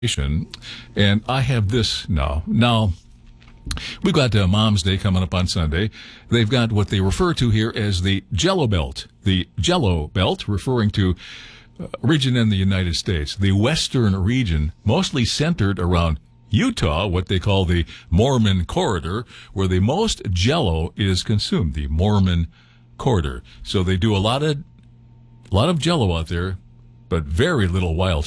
And I have this now. Now, we've got Mom's Day coming up on Sunday. They've got what they refer to here as the Jello Belt. The Jello Belt, referring to region in the United States, the western region, mostly centered around Utah, what they call the Mormon Corridor, where the most Jello is consumed, the Mormon Corridor. So they do a lot of Jello out there, but very little wild